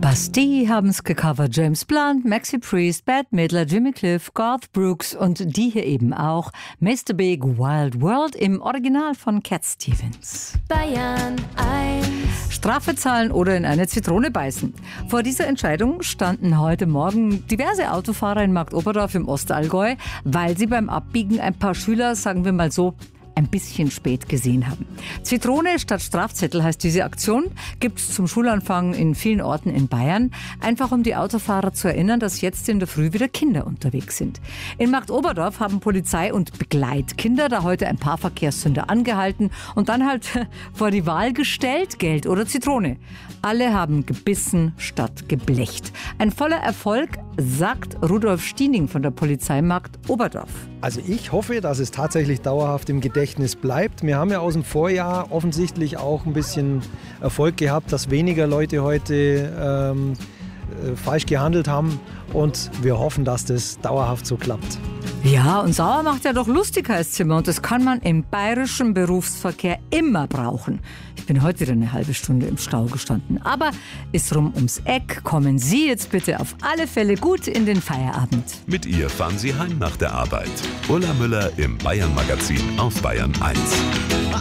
Bastille haben's gecovert. James Blunt, Maxi Priest, Bette Midler, Jimmy Cliff, Garth Brooks und die hier eben auch. Mr. Big Wild World im Original von Cat Stevens. Bayern 1. Strafe zahlen oder in eine Zitrone beißen. Vor dieser Entscheidung standen heute Morgen diverse Autofahrer in Marktoberdorf im Ostallgäu, weil sie beim Abbiegen ein paar Schüler, sagen wir mal so, ein bisschen spät gesehen haben. Zitrone statt Strafzettel heißt diese Aktion, gibt es zum Schulanfang in vielen Orten in Bayern, einfach um die Autofahrer zu erinnern, dass jetzt in der Früh wieder Kinder unterwegs sind. In Marktoberdorf haben Polizei und Begleitkinder da heute ein paar Verkehrssünder angehalten und dann halt vor die Wahl gestellt, Geld oder Zitrone. Alle haben gebissen statt geblecht. Ein voller Erfolg, sagt Rudolf Stiening von der Polizei Marktoberdorf. Also ich hoffe, dass es tatsächlich dauerhaft im Gedächtnis bleibt. Wir haben ja aus dem Vorjahr offensichtlich auch ein bisschen Erfolg gehabt, dass weniger Leute heute falsch gehandelt haben. Und wir hoffen, dass das dauerhaft so klappt. Ja, und sauer macht ja doch lustig, heißt's immer. Und das kann man im bayerischen Berufsverkehr immer brauchen. Ich bin heute wieder eine halbe Stunde im Stau gestanden. Aber ist rum ums Eck. Kommen Sie jetzt bitte auf alle Fälle gut in den Feierabend. Mit ihr fahren Sie heim nach der Arbeit. Ulla Müller im Bayern Magazin auf Bayern 1.